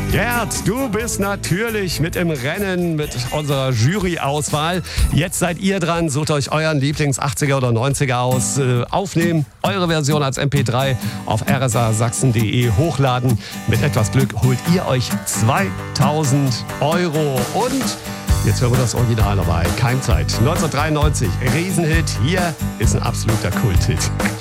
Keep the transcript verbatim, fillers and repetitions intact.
Gerd, du bist natürlich mit im Rennen mit unserer Jury-Auswahl. Jetzt seid ihr dran, sucht euch euren Lieblings-achtziger oder neunziger aus, äh, aufnehmen, eure Version als M P drei auf r s a sachsen punkt d e hochladen. Mit etwas Glück holt ihr euch zweitausend Euro. Und jetzt hören wir das Original dabei. Keimzeit neunzehnhundertdreiundneunzig, Riesenhit. Hier ist ein absoluter Kulthit.